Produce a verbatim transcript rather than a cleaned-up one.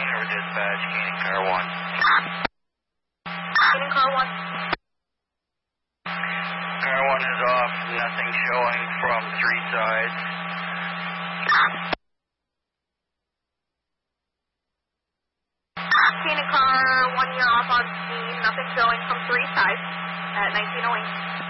over dispatch, Canning Car one. Canning Car one. Car one is off, nothing showing from three sides. Canning Car one, you're off on scene, nothing showing from three sides at nineteen oh eight.